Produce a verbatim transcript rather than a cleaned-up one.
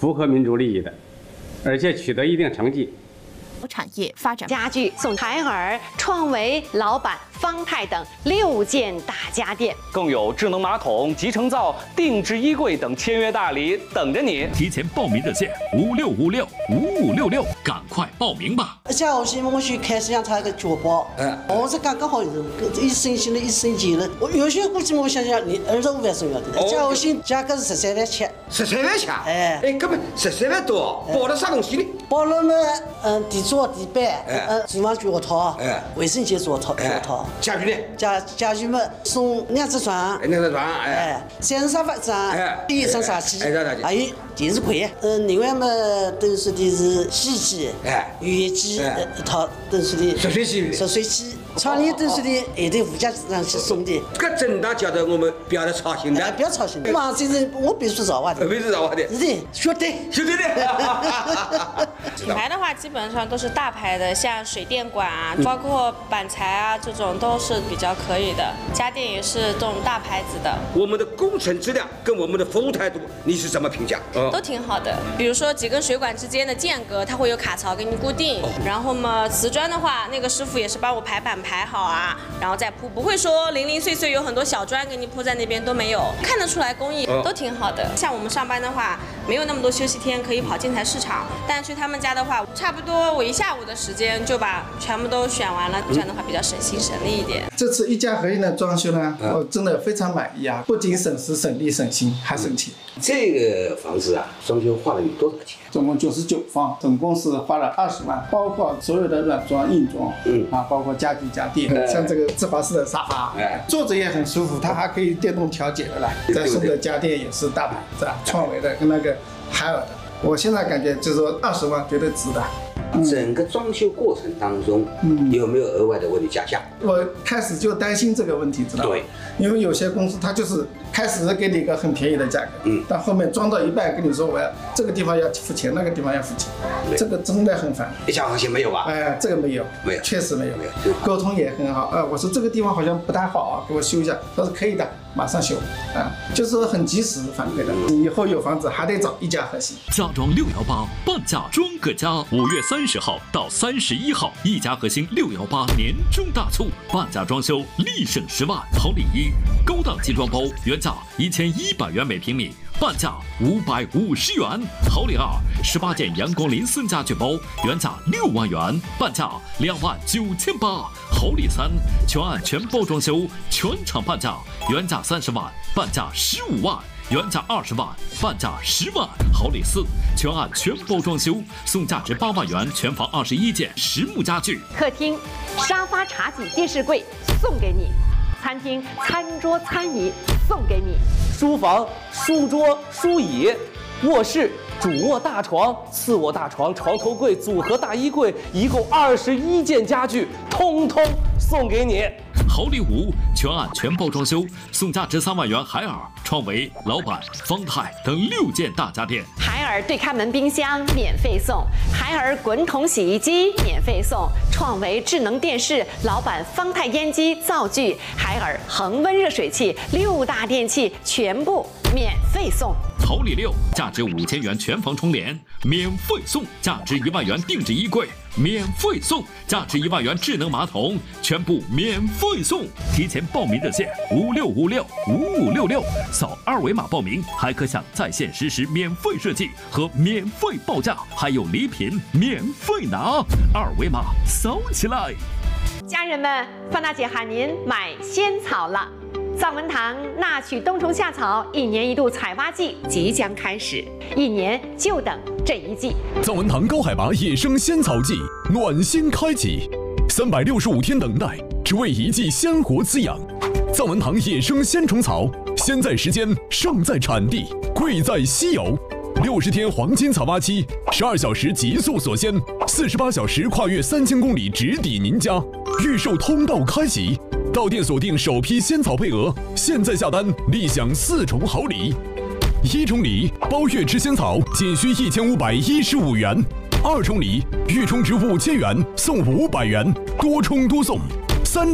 符合民族利益的，而且取得一定成绩。 产业发展家具送海尔、创维、老板、方太等六件大家电， 更有智能马桶、集成灶、定制衣柜等签约大礼等着你。 提前报名热线五六五六五五六六，赶快报名吧！ 下午先我去开始让他一个脚包，嗯，我是刚刚好一升新的，一升级了。我有些估计我想想，你二十五万送要的，下午先价格是十三万七， 十三万七， 哎哎，根本十三万多，包了啥东西呢？ 包了嘛，嗯，地桌、地板，嗯，厨房脚套，哎，卫生间脚套，脚套。 家具呢？ 家家具嘛，送两只床， 两只床，哎， 三张沙发张，哎，一张茶几，还有电视柜。嗯，另外嘛，等于说的是洗衣机，哎，浴液机一套，等于说的热水器， 热水器。 厂里都是的，还得附加上去送的。 搿真的叫做我们不要操心的， 不要操心的。嘛，这是我别说实话的， 别说实话的， 是的，绝对， 绝对的。 品牌的话，基本上都是大牌的，像水电管啊，包括板材啊，这种都是比较可以的。家电也是这种大牌子的。 我们的工程质量跟我们的服务态度，你是怎么评价？ 都挺好的。比如说几根水管之间的间隔，它会有卡槽给你固定。然后嘛，瓷砖的话，那个师傅也是帮我排版。 排好啊，然后再铺，不会说零零碎碎有很多小砖给你铺在那边都没有，看得出来工艺都挺好的。像我们上班的话，没有那么多休息天可以跑建材市场，但去他们家的话，差不多我一下午的时间就把全部都选完了，这样的话比较省心省力一点。 这次一家合一的装修呢，我真的非常满意啊，不仅省时省力省心，还省钱。 这个房子啊，装修花了有多少钱？ 总共九十九方，总共是花了二十万，包括所有的软装、硬装，嗯啊，包括家具家电，像这个芝华士的沙发，哎，坐着也很舒服，它还可以电动调节的啦。再送的家电也是大牌子啊，创维的跟那个海尔的，我现在感觉就是说二十万绝对值的。 整个装修过程当中，嗯，有没有额外的为你加价？ 我开始就担心这个问题，知道吗？对，因为有些公司它就是开始给你一个很便宜的价格，嗯，但后面装到一半跟你说我要这个地方要付钱，那个地方要付钱，这个真的很烦。 一家和谐没有吧？ 哎，这个没有，没有，确实没有，没有，沟通也很好。啊，我说这个地方好像不太好啊，给我修一下，他说可以的，马上修，啊，就是说很及时反馈的。以后有房子还得找一家和谐。 家装六幺八半价装个家，五月三十号到三十一号，一家核心六幺八年终大促，半价装修立省十万。好礼一，高档精装包原价一千一百元每平米，半价五百五十元。好礼二，十八件阳光林森家具包原价六万元，半价两万九千八。好礼三，全案全包装修，全场半价，原价三十万，半价十五万。 原价二十万，半价十万。好礼四，全案全包装修，送价值八万元全房二十一件实木家具。 客厅沙发、茶几、电视柜送给你；餐厅餐桌、餐椅送给你； 书房书桌、书椅；卧室主卧大床、次卧大床、床头柜、组合大衣柜，一共二十一件家具，通通送给你。 好礼五，全案全包装修，送价值三万元海尔、创维、老板、方太等六件大家电。 海尔对开门冰箱免费送，海尔滚筒洗衣机免费送，创维智能电视、老板方太烟机、灶具、海尔恒温热水器六大电器全部免费送。 好礼六，价值五千元全房窗帘免费送，价值一万元定制衣柜免费送，价值一万元智能马桶全部免费送。提前报名热线五六五六五五六六，扫二维码报名，还可享在线实时免费设计和免费报价，还有礼品免费拿。二维码扫起来！ 家人们，范大姐喊您买仙草了。 藏文堂纳曲冬虫夏草一年一度采挖季即将开始，一年就等这一季。 藏文堂高海拔野生仙草季暖心开启，三百六十五天等待，只为一季鲜活滋养。藏文堂野生仙虫草，先在时间，胜在产地，贵在稀有。六十天黄金采挖期，十二小时极速锁鲜，四十八小时跨越三千公里直抵您家。预售通道开启。 到店锁定首批仙草配额，现在下单立享四重好礼：一重礼包月吃仙草仅需一千五百一十五元；二重礼预充值五千元送五百元，多充多送。